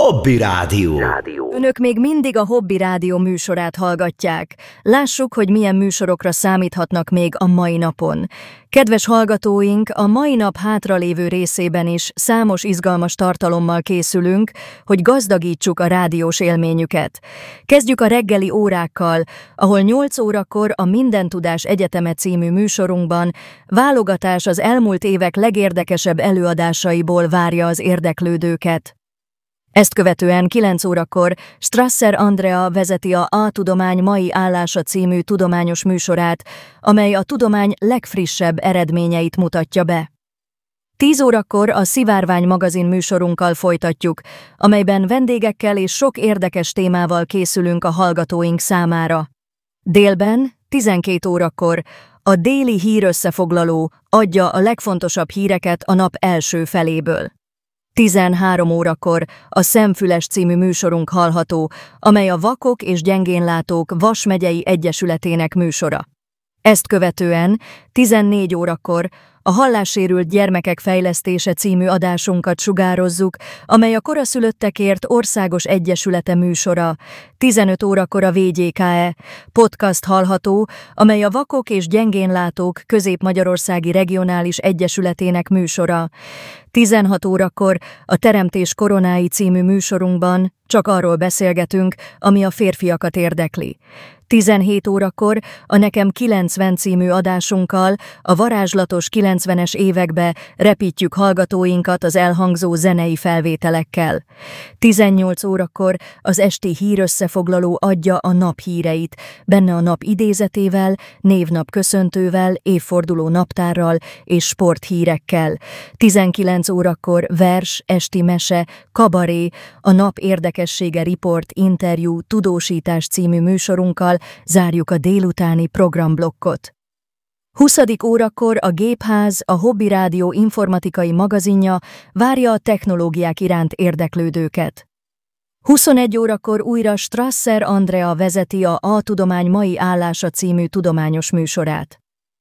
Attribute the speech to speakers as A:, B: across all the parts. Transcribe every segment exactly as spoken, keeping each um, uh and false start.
A: Hobby Rádió.
B: Önök még mindig a Hobby Rádió műsorát hallgatják. Lássuk, hogy milyen műsorokra számíthatnak még a mai napon. Kedves hallgatóink, a mai nap hátralévő részében is számos izgalmas tartalommal készülünk, hogy gazdagítsuk a rádiós élményüket. Kezdjük a reggeli órákkal, ahol nyolc órakor a Minden Tudás Egyeteme című műsorunkban válogatás az elmúlt évek legérdekesebb előadásaiból várja az érdeklődőket. Ezt követően kilenc órakor Strasser Andrea vezeti a A Tudomány mai állása című tudományos műsorát, amely a tudomány legfrissebb eredményeit mutatja be. tíz órakor a Szivárvány magazin műsorunkkal folytatjuk, amelyben vendégekkel és sok érdekes témával készülünk a hallgatóink számára. Délben, tizenkét órakor a déli hírösszefoglaló adja a legfontosabb híreket a nap első feléből. tizenhárom órakor a Szemfüles című műsorunk hallható, amely a Vakok és Gyengénlátók Vas megyei egyesületének műsora. Ezt követően tizennégy órakor a Hallássérült Gyermekek Fejlesztése című adásunkat sugározzuk, amely a koraszülöttekért országos egyesülete műsora. tizenöt órakor a vé gyé ká e podcast hallható, amely a Vakok és Gyengénlátók Közép-Magyarországi Regionális Egyesületének műsora. tizenhat órakor a Teremtés koronái című műsorunkban csak arról beszélgetünk, ami a férfiakat érdekli. tizenhét órakor a Nekem kilencven című adásunkkal a varázslatos kilencvenes évekbe repítjük hallgatóinkat az elhangzó zenei felvételekkel. tizennyolc órakor az esti hírösszefoglaló adja a nap híreit, benne a nap idézetével, névnap köszöntővel, évforduló naptárral és sporthírekkel. tizenkilenc órakor vers, esti mese, kabaré, a nap érdekessége riport, interjú, tudósítás című műsorunkkal zárjuk a délutáni programblokkot. huszadik órakor a Gépház, a Hobby Rádió informatikai magazinja várja a technológiák iránt érdeklődőket. huszonegy órakor újra Strasser Andrea vezeti a A Tudomány mai állása című tudományos műsorát.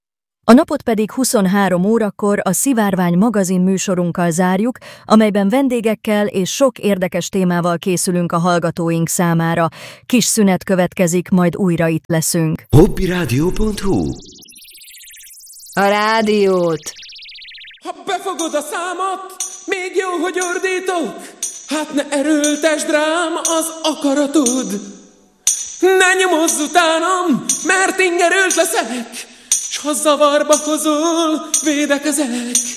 B: A napot pedig huszonhárom órakor a Szivárvány magazin műsorunkkal zárjuk, amelyben vendégekkel és sok érdekes témával készülünk a hallgatóink számára. Kis szünet következik, majd újra itt leszünk.
A: hobbyradio pont hu
C: A rádiót!
D: Ha befogod a számat, még jó, hogy ordítok, hát ne erőltesd rám az akaratod. Ne nyomozz utánam, mert ingerült leszek, s ha zavarba hozol, védekezek.